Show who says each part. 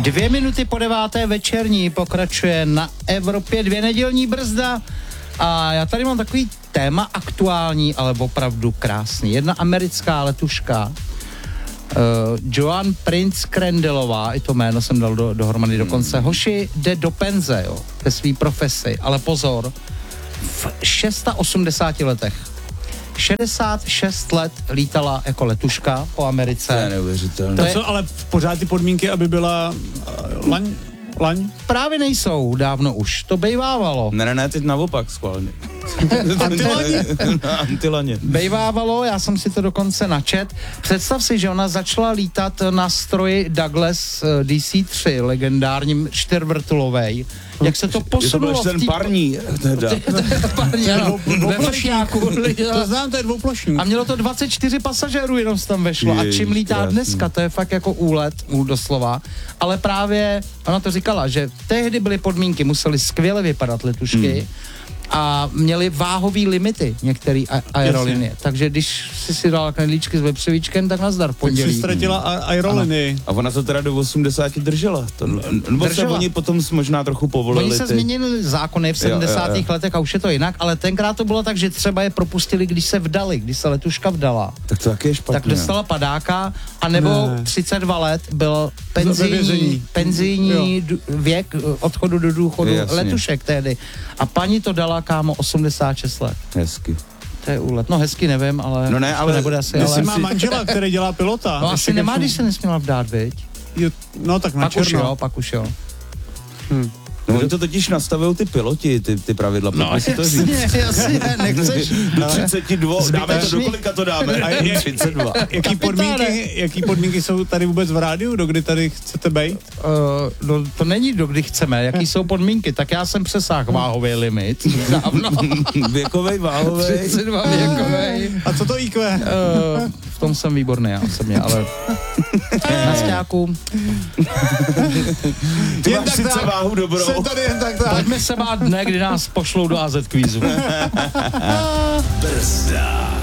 Speaker 1: 8:02 večerní pokračuje na Evropě 2 nedělní brzda a já tady mám takový téma aktuální, ale opravdu krásný. Jedna americká letuška, Joan Prince Krendelová, i to jméno jsem dal dohromady dokonce, hoši jde do penze, jo, ve svý profesi, ale pozor, v 86 letech. 66 let lítala jako letuška po Americe.
Speaker 2: To je neuvěřitelné.
Speaker 3: Ale pořád ty podmínky, aby byla laň?
Speaker 1: Právě nejsou dávno už. To bejvávalo.
Speaker 2: Ne, teď naopak schválně. Antilaně.
Speaker 1: Bejvávalo, já jsem si to dokonce načet. Představ si, že ona začala lítat na stroji Douglas DC-3, legendárním čtyřvrtulovej. Jak se to posunulo?
Speaker 2: To byl ten parní.
Speaker 1: Parní, ano. Ve vršňáku.
Speaker 3: To znám, to je dvouplošník.
Speaker 1: A mělo to 24 pasažérů, jenom se tam vešlo. A čím lítá dneska, to je fakt jako úlet, doslova. Ale právě ona to říkala, že tehdy byly podmínky, museli skvěle vypadat letušky, a měli váhový limity některé aerolinie. Takže když si dal knedlíčky s vepřovíčkem, tak nazdar v pondělí.
Speaker 3: Tak si ztratila aerolinii.
Speaker 2: A ona to teda do 80 držela. Nebo se oni potom možná trochu povolili.
Speaker 1: Oni se změnili zákony v 70. letech a už je to jinak, ale tenkrát to bylo tak, že třeba je propustili, když se vdali, když se letuška vdala.
Speaker 2: Tak to taky je špatně.
Speaker 1: Tak dostala padáka, anebo 32 let byl penzijní věk odchodu do důchodu letušek tehdy. A paní to dala, kámo, 86 let.
Speaker 2: Hezky.
Speaker 1: To je úlet. No hezky nevím, ale...
Speaker 2: No ne, ale...
Speaker 1: nebude asi,
Speaker 3: ale... má manžela, který dělá pilota.
Speaker 1: No asi nemá, když se nesměla vdát, viď?
Speaker 3: No tak na černo.
Speaker 1: Pak už jo.
Speaker 2: No oni to totiž nastavují ty piloti, ty pravidla.
Speaker 1: No jasně, nechceš.
Speaker 2: Do 32, dáme to, do kolika to dáme? A je 32.
Speaker 3: Jaký podmínky jsou tady vůbec v rádiu, dokdy tady chcete bejt?
Speaker 1: No, to není dokdy chceme, jaký jsou podmínky, tak já jsem přesáhl váhový limit. Dávno.
Speaker 2: Věkovej, váhovej.
Speaker 1: 32 věkovej.
Speaker 3: A co to IQ?
Speaker 1: V tom jsem výborný, já osobně, ale na sťáku.
Speaker 2: Ty máš sice váhu dobrou.
Speaker 3: Jsem tady jen tak.
Speaker 1: Pojďme se bát dne, kdy nás pošlou do AZ kvízu.
Speaker 4: Brzda.